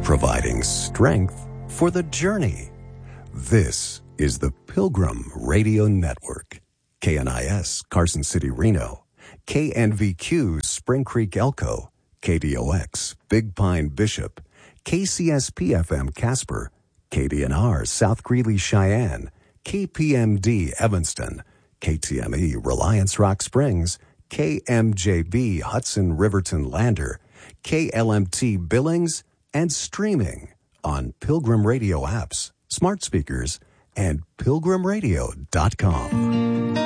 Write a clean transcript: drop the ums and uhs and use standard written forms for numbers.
providing strength for the journey. This is the Pilgrim Radio Network. KNIS, Carson City, Reno. KNVQ, Spring Creek, Elko. KDOX, Big Pine, Bishop. KCSP-FM, Casper. KDNR, South Greeley, Cheyenne. KPMD, Evanston. KTME, Reliance Rock Springs. KMJB, Hudson, Riverton, Lander. KLMT, Billings, and streaming on Pilgrim Radio apps, smart speakers, and pilgrimradio.com.